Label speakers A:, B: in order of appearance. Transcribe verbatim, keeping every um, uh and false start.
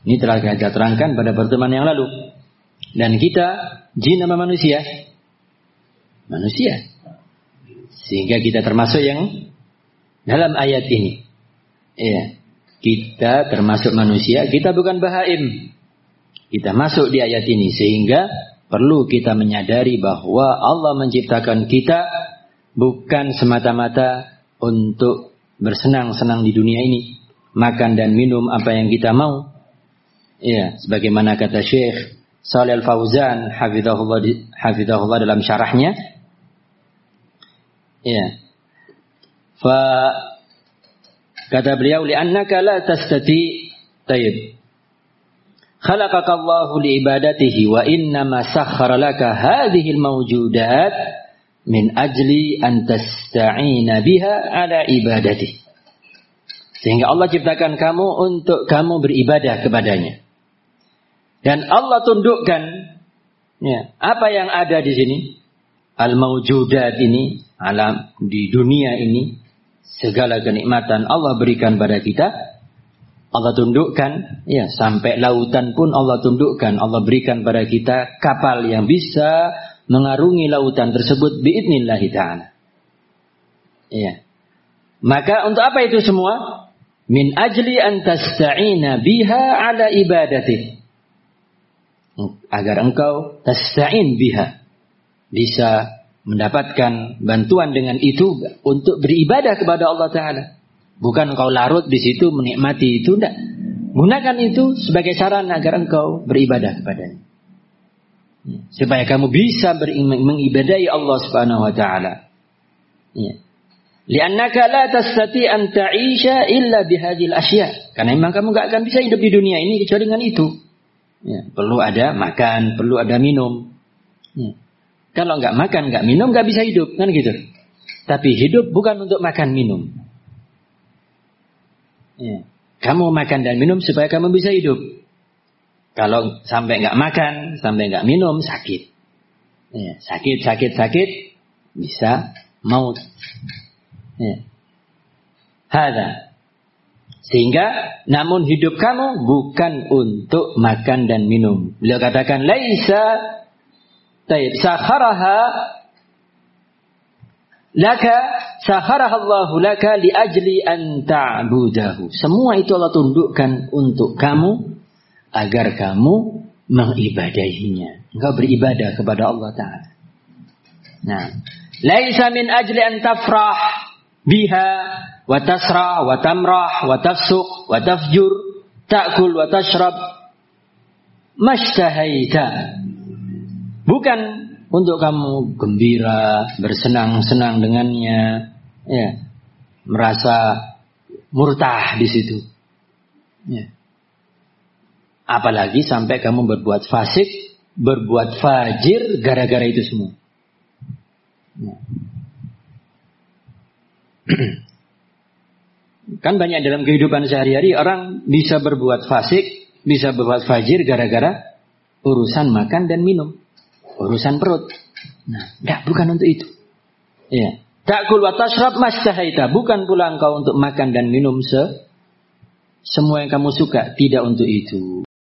A: Ini telah kita terangkan pada pertemuan yang lalu. Dan kita jin apa manusia? Manusia. Sehingga kita termasuk yang dalam ayat ini. Iya. Kita termasuk manusia, kita bukan bahaim. Kita masuk di ayat ini sehingga perlu kita menyadari bahwa Allah menciptakan kita bukan semata-mata untuk bersenang-senang di dunia ini, makan dan minum apa yang kita mau. Ya, sebagaimana kata Syekh Shalih Al-Fauzan hafizahullah hafizahullah dalam syarahnya. Ya. Fa kata beliau, li'annaka la tastati tayyib. Khalaqaka Allahu li'ibadatihi wa innama sakhkhara laka hadhihi al-mawjudat min ajli an tasta'ina biha ala ibadatihi. Sehingga Allah ciptakan kamu untuk kamu beribadah kepadanya. Dan Allah tundukkan ya, apa yang ada di sini, al-mawjudat ini, alam di dunia ini, segala kenikmatan Allah berikan pada kita, Allah tundukkan, ya sampai lautan pun Allah tundukkan, Allah berikan pada kita kapal yang bisa mengarungi lautan tersebut biidnillahi ta'ala. Ya. Maka untuk apa itu semua? Min ajli an tasta'ina biha ala ibadati. Agar engkau tasta'in biha, bisa mendapatkan bantuan dengan itu untuk beribadah kepada Allah Ta'ala. Bukan engkau larut di situ menikmati itu, tidak. Gunakan itu sebagai sarana agar engkau beribadah kepadanya. Supaya kamu bisa mengibadahi Allah Subhanahu wa Ta'ala. Ya. Li'annaka la tastati an ta'isha illa bihadhil asya. Karena memang kamu enggak akan bisa hidup di dunia ini kecuali dengan itu. Ya, perlu ada makan, perlu ada minum. Ya. Kalau enggak makan, enggak minum, enggak bisa hidup, kan gitu. Tapi hidup bukan untuk makan minum. Ya. Kamu makan dan minum supaya kamu bisa hidup. Kalau sampai enggak makan, sampai enggak minum, sakit. Ya. Sakit, sakit, sakit, bisa maut. Ya. Hada. Sehingga, namun hidup kamu bukan untuk makan dan minum. Beliau katakan, laisa taib sakharaha laka, sakharaha Allahu laka li ajli an ta'budahu. Semua itu Allah tundukkan untuk kamu agar kamu mengibadahinya. Engkau beribadah kepada Allah Ta'ala. Nah, laisa min ajli an tafrah biha wa tasra wa tamrah wa tafsuq wa tafjur ta'kul wa tashrab mashtahaita. Bukan untuk kamu gembira, bersenang-senang dengannya, ya, merasa murtah di situ. Ya. Apalagi sampai kamu berbuat fasik, berbuat fajir gara-gara itu semua. Ya. Kan banyak dalam kehidupan sehari-hari orang bisa berbuat fasik, bisa berbuat fajir gara-gara urusan makan dan minum, urusan perut. Nah, enggak, bukan untuk itu. Ya. Ta'kul wa tashrab mastahaita, bukan pula engkau untuk makan dan minum se semua yang kamu suka, tidak untuk itu.